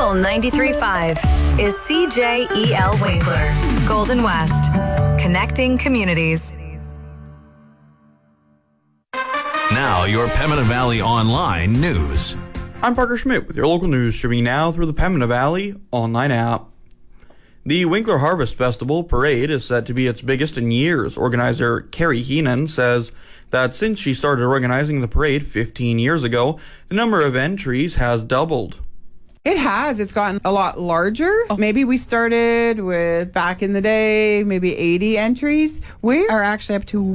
Local 93.5 is CJEL Winkler, Golden West, connecting communities. Now, your Pembina Valley Online news. I'm Parker Schmidt with your local news, streaming now through the Pembina Valley Online app. The Winkler Harvest Festival parade is set to be its biggest in years. Organizer Carrie Heenan says that since she started organizing the parade 15 years ago, the number of entries has doubled. It has. It's gotten a lot larger. Maybe we started with, back in the day, maybe 80 entries. We are actually up to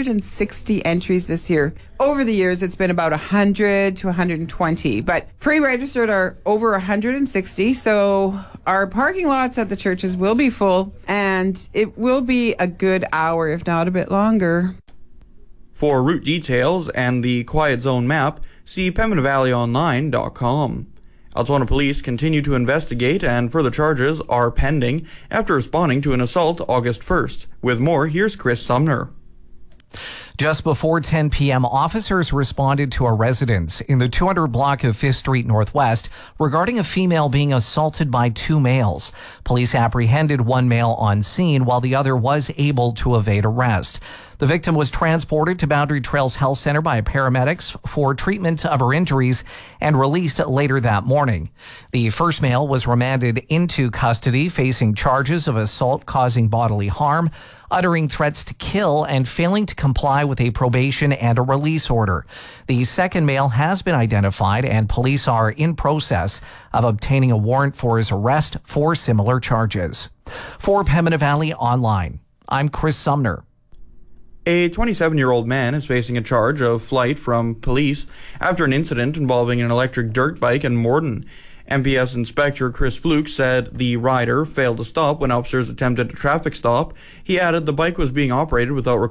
160 entries this year. Over the years, it's been about 100 to 120, but pre-registered are over 160. So our parking lots at the churches will be full, and it will be a good hour, if not a bit longer. For route details and the Quiet Zone map, see PembinaValleyOnline.com. Altona Police continue to investigate, and further charges are pending after responding to an assault August 1st. With more, here's Chris Sumner. Just before 10 p.m., officers responded to a residence in the 200 block of 5th Street Northwest regarding a female being assaulted by two males. Police apprehended one male on scene while the other was able to evade arrest. The victim was transported to Boundary Trails Health Center by paramedics for treatment of her injuries and released later that morning. The first male was remanded into custody, facing charges of assault causing bodily harm, uttering threats to kill, and failing to comply with a probation and a release order. The second male has been identified, and police are in process of obtaining a warrant for his arrest for similar charges. For Pembina Valley Online, I'm Chris Sumner. A 27-year-old man is facing a charge of flight from police after an incident involving an electric dirt bike in Morden. MPS Inspector Chris Fluke said the rider failed to stop when officers attempted a traffic stop. He added the bike was being operated without